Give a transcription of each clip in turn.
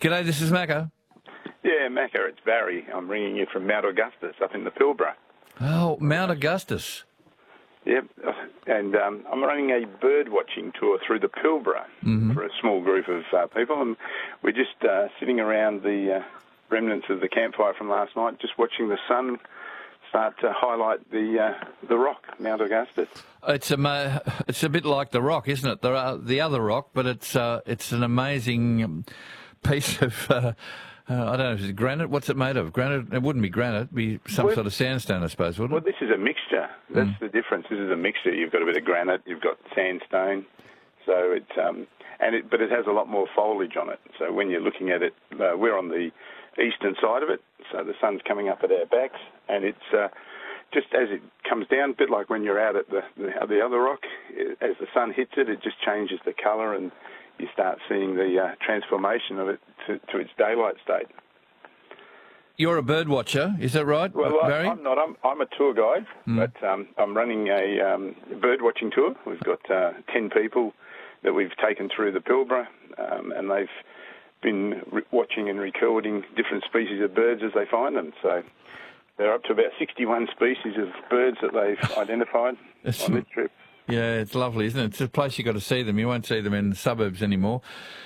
G'day, this is Macca. Yeah, Macca, it's Barry. I'm ringing you from Mount Augustus up in the Pilbara. Oh, Mount Augustus. Yep, and I'm running a bird watching tour through the Pilbara for a small group of people, and we're just sitting around the remnants of the campfire from last night, just watching the sun start to highlight the rock, Mount Augustus. It's a bit like the Rock, isn't it? The other rock, but it's an amazing piece of I don't know if it's granite. What's it made of? Granite? It wouldn't be granite. It'd be some sort of sandstone, I suppose, wouldn't it? Well, this is a mixture. That's the difference. This is a mixture. You've got a bit of granite. You've got sandstone. So but it has a lot more foliage on it. So when you're looking at it, we're on the eastern side of it. So the sun's coming up at our backs, and it's just as it comes down, a bit like when you're out at the other rock. As the sun hits it, it just changes the colour, and you start seeing the transformation of it to its daylight state. You're a bird watcher, is that right, well, Barry? I'm not. I'm a tour guide, but I'm running a bird watching tour. We've got 10 people that we've taken through the Pilbara, and they've been watching and recording different species of birds as they find them. So they're up to about 61 species of birds that they've identified on this trip. Yeah, it's lovely, isn't it? It's a place you've got to see them. You won't see them in the suburbs anymore.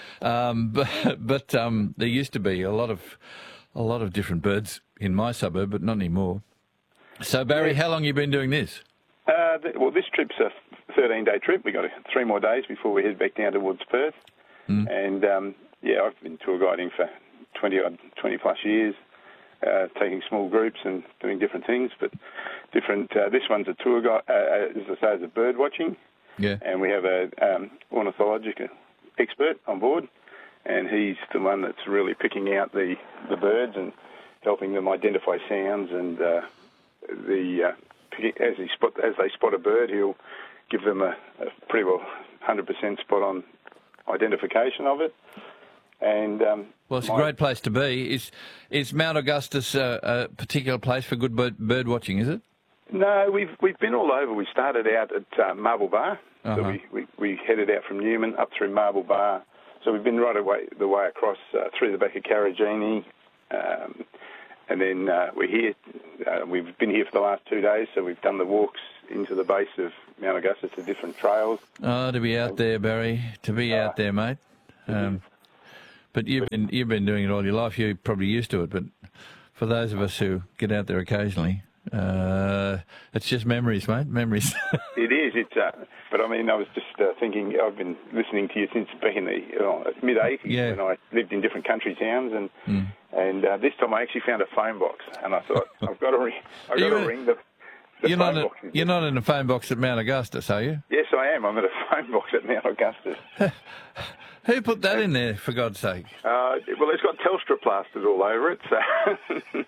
But there used to be a lot of different birds in my suburb, but not anymore. So, Barry, how long have you been doing this? Well, this trip's a 13-day trip. We've got 3 more days before we head back down towards Perth. And, I've been tour guiding for 20-plus years, taking small groups and doing different things. But this one's a tour guide, as I say, it's a bird watching. Yeah. And we have a ornithological expert on board, and he's the one that's really picking out the birds and helping them identify sounds. And as they spot a bird, he'll give them a pretty well 100% spot-on identification of it. And well, it's a great place to be. Is Mount Augustus a particular place for good bird watching? Is it? No, we've been all over. We started out at Marble Bar. So we headed out from Newman up through Marble Bar. So we've been right the way across through the back of Carragini, and then we're here. We've been here for the last 2 days, so we've done the walks into the base of Mount Augustus to different trails. Oh, to be out there, Barry, to be out there, mate. But you've been doing it all your life. You're probably used to it. But for those of us who get out there occasionally, it's just memories, mate. Memories. It is. But I mean, I was just thinking. I've been listening to you since back in the mid-80s when I lived in different country towns, and this time I actually found a phone box, and I thought I've got to ring the you're phone box. You're not in a phone box at Mount Augustus, are you? Yes, I am. I'm at a phone box at Mount Augustus. Who put that in there, for God's sake? Well, it's got Telstra plastered all over it. So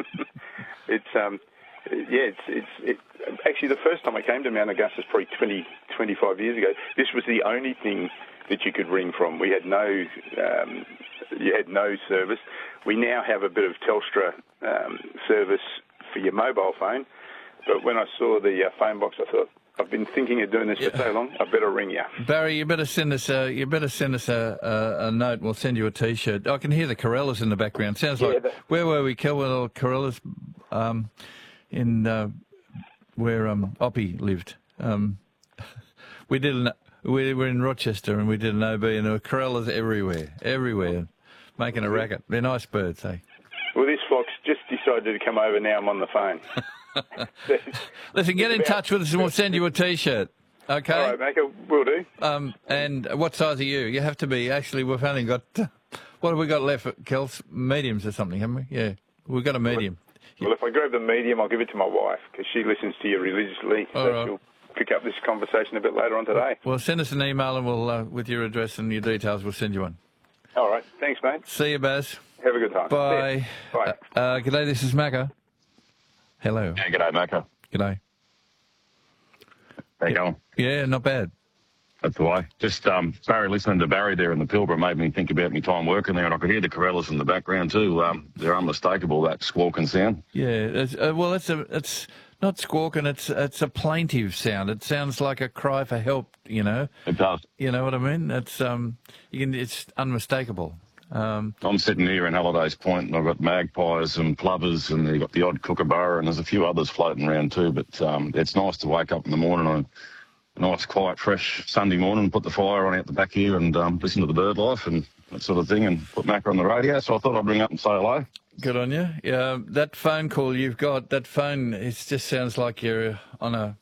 it's actually the first time I came to Mount Augustus, probably 25 years ago. This was the only thing that you could ring from. We had you had no service. We now have a bit of Telstra service for your mobile phone. But when I saw the phone box, I thought, I've been thinking of doing this for so long, I better ring you. Barry, you better send us a note. We'll send you a T-shirt. I can hear the Corellas in the background. Sounds like where were we? Little Corellas, in where Oppie lived. We were in Rochester and we did an OB, and there were Corellas everywhere, making a racket. They're nice birds, eh? Well, this fox just decided to come over. Now I'm on the phone. Listen, get in touch with us and we'll send you a T-shirt. Okay? All right, Macca, will do. And what size are you? You have to be. Actually, we've only got... what have we got left, Kels? Mediums or something, haven't we? Yeah, we've got a medium. Well, if I grab the medium, I'll give it to my wife, because she listens to you religiously. So she'll pick up this conversation a bit later on today. Well, send us an email and we'll, with your address and your details, we'll send you one. All right. Thanks, mate. See you, Baz. Have a good time. Bye. Bye. G'day, this is Macca. Hello. Yeah, g'day, Macca. G'day. How you going? Yeah, not bad. That's the way. Just Barry, listening to Barry there in the Pilbara made me think about my time working there, and I could hear the Corellas in the background too. They're unmistakable, that squawking sound. Yeah, it's not squawking. It's a plaintive sound. It sounds like a cry for help. You know. It does. You know what I mean? It's it's unmistakable. I'm sitting here in Halliday's Point, and I've got magpies and plovers, and you've got the odd kookaburra, and there's a few others floating around too. But it's nice to wake up in the morning on a nice, quiet, fresh Sunday morning, put the fire on out the back here, and listen to the bird life and that sort of thing, and put Macca on the radio. So I thought I'd ring up and say hello. Good on you. Yeah, that phone call you've got, that phone, it just sounds like you're on a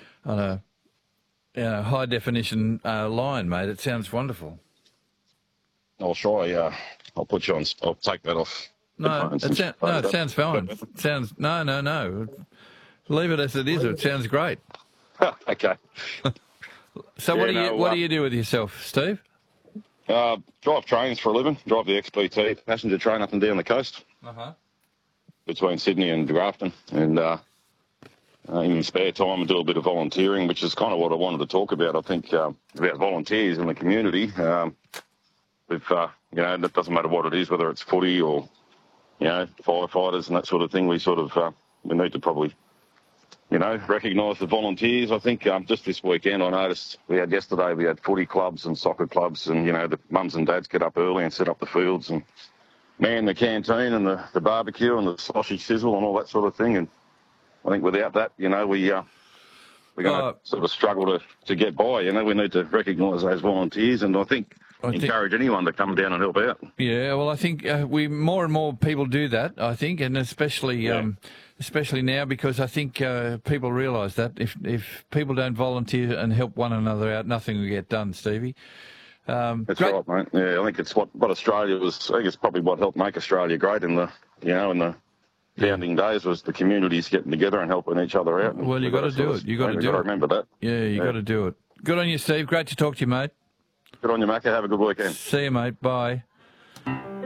high definition line, mate. It sounds wonderful. I'll try. I'll put you on. I'll take that off. No, it sounds fine. No. Leave it as it is. It sounds great. Okay. So what do you do with yourself, Steve? Drive trains for a living. Drive the XPT passenger train up and down the coast. Between Sydney and Grafton, and in spare time I do a bit of volunteering, which is kind of what I wanted to talk about. I think about volunteers in the community. With it doesn't matter what it is, whether it's footy or firefighters and that sort of thing. We sort of we need to probably recognise the volunteers. I think just this weekend I noticed we had footy clubs and soccer clubs, and the mums and dads get up early and set up the fields and man the canteen and the barbecue and the sausage sizzle and all that sort of thing. And I think without that, we're going to sort of struggle to get by. We need to recognise those volunteers, and I think encourage anyone to come down and help out. Yeah, well, I think more and more people do that, I think, and especially now, because I think people realise that if people don't volunteer and help one another out, nothing will get done, Stevie. That's right, mate. Yeah, I think it's what Australia was. I think it's probably what helped make Australia great in the founding days, was the communities getting together and helping each other out. Well, you got to do it. You got to do it. Remember that. Yeah, you got to do it. Good on you, Steve. Great to talk to you, mate. Good on you, Macca. Have a good weekend. See you, mate. Bye.